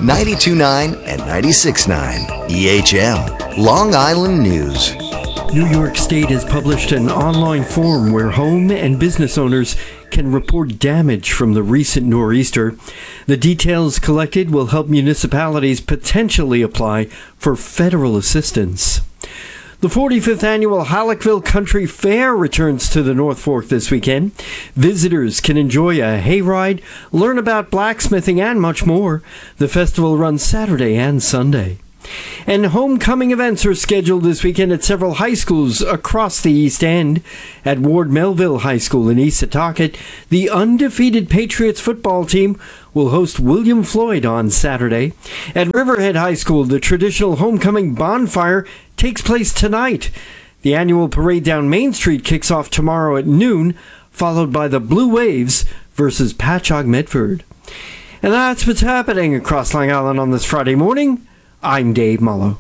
92.9 and 96.9 EHM, Long Island News. New York State has published an online form where home and business owners can report damage from the recent nor'easter. The details collected will help municipalities potentially apply for federal assistance. The 45th annual Halleckville Country Fair returns to the North Fork this weekend. Visitors can enjoy a hayride, learn about blacksmithing, and much more. The festival runs Saturday and Sunday. And homecoming events are scheduled this weekend at several high schools across the East End. At Ward Melville High School in East Setauket, the undefeated Patriots football team will host William Floyd on Saturday. At Riverhead High School, the traditional homecoming bonfire takes place tonight. The annual parade down Main Street kicks off tomorrow at noon, followed by the Blue Waves versus Patchogue Medford. And that's what's happening across Long Island on this Friday morning. I'm Dave Mullo.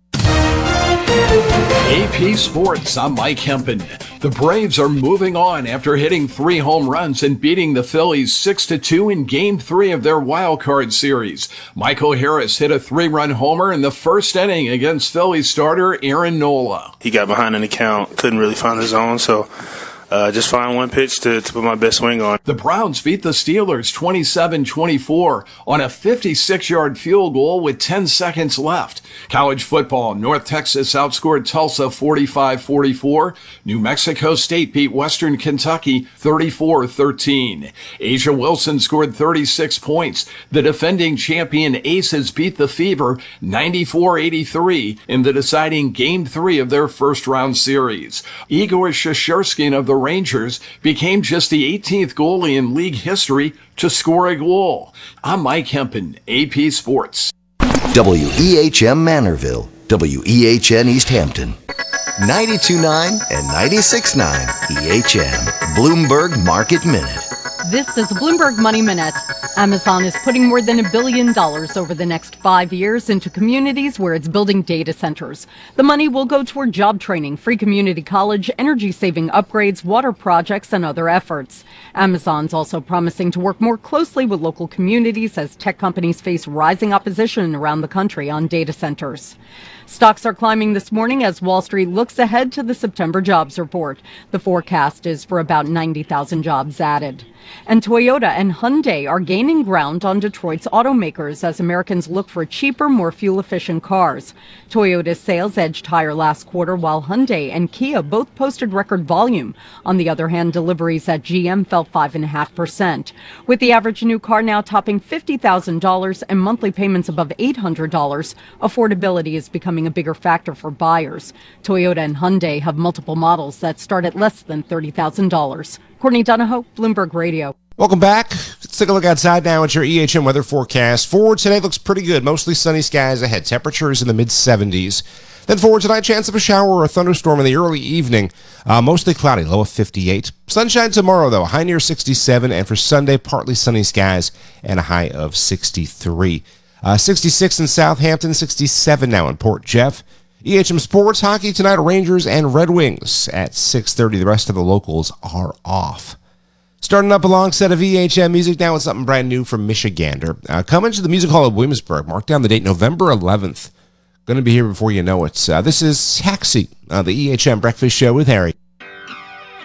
AP Sports, I'm Mike Hempen. The Braves are moving on after hitting 3 home runs and beating the Phillies 6-2 in Game 3 of their wild card series. Michael Harris hit a 3-run homer in the first inning against Phillies starter Aaron Nola. He got behind in the count, couldn't really find the zone, so just find one pitch to put my best swing on. The Browns beat the Steelers 27-24 on a 56-yard field goal with 10 seconds left. College football, North Texas outscored Tulsa 45-44. New Mexico State beat Western Kentucky 34-13. Asia Wilson scored 36 points. The defending champion Aces beat the Fever 94-83 in the deciding Game 3 of their first-round series. Igor Shasherskin of the Rangers became just the 18th goalie in league history to score a goal. I'm Mike Hempen, AP Sports. WEHM Manorville, WEHN East Hampton, 92.9 and 96.9 EHM, Bloomberg Market Minute. This is Bloomberg Money Minute. Amazon is putting more than $1 billion over the next 5 years into communities where it's building data centers. The money will go toward job training, free community college, energy-saving upgrades, water projects, and other efforts. Amazon's also promising to work more closely with local communities as tech companies face rising opposition around the country on data centers. Stocks are climbing this morning as Wall Street looks ahead to the September jobs report. The forecast is for about 90,000 jobs added. And Toyota and Hyundai are gaining ground on Detroit's automakers as Americans look for cheaper, more fuel-efficient cars. Toyota's sales edged higher last quarter, while Hyundai and Kia both posted record volume. On the other hand, deliveries at GM fell 5.5%. With the average new car now topping $50,000 and monthly payments above $800, affordability is becoming a bigger factor for buyers. Toyota and Hyundai have multiple models that start at less than $30,000. Courtney Donahoe, Bloomberg Radio. Welcome back. Let's take a look outside now at your EHM weather forecast. For today looks pretty good. Mostly sunny skies ahead. Temperatures in the mid-70s. Then for tonight, chance of a shower or a thunderstorm in the early evening. Mostly cloudy, low of 58. Sunshine tomorrow, though, high near 67. And for Sunday, partly sunny skies and a high of 63. 66 in Southampton, 67 now in Port Jeff. EHM Sports Hockey tonight, Rangers and Red Wings at 6:30. The rest of the locals are off. Starting up a long set of EHM music now with something brand new from Michigander. Coming to the Music Hall of Williamsburg. Mark down the date, November 11th. Going to be here before you know it. This is Taxi, the EHM Breakfast Show with Harry.